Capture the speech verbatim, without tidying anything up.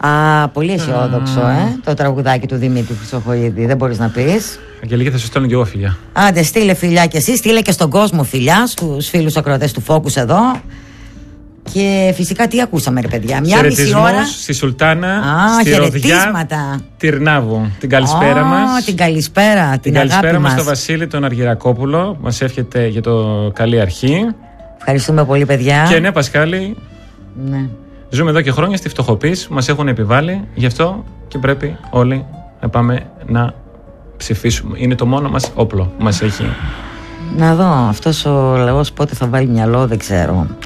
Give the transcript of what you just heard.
Α, πολύ αισιόδοξο, Α. ε, το τραγουδάκι του Δημήτρη Χρυσοχοΐδη. Δεν μπορείς να πεις. Αγγελική, θα σου στέλνω και εγώ φιλιά. Άντε, στείλε φιλιά κι εσύ, στείλε και στον κόσμο φιλιά, στους φίλους ακροατές του Focus εδώ. Και φυσικά τι ακούσαμε, ρε παιδιά, μια μισή ώρα. Στη Σουλτάνα, Α, στη Ροδιά χαιρετίσματα. Τυρνάβου. Την καλησπέρα oh, μας. Την καλησπέρα, την, την αγάπη καλησπέρα μας μας στον Βασίλη τον Αργυρακόπουλο. Μας εύχεται για το καλή αρχή. Ευχαριστούμε πολύ, παιδιά. Και ναι, Πασχάλη, ναι. ζούμε εδώ και χρόνια στη φτωχοποίηση που μας έχουν επιβάλει. Γι' αυτό και πρέπει όλοι να πάμε να ψηφίσουμε. Είναι το μόνο μας όπλο που μας έχει. Να δω, αυτός ο λαός πότε θα βάλει μυαλό, δεν ξέρω.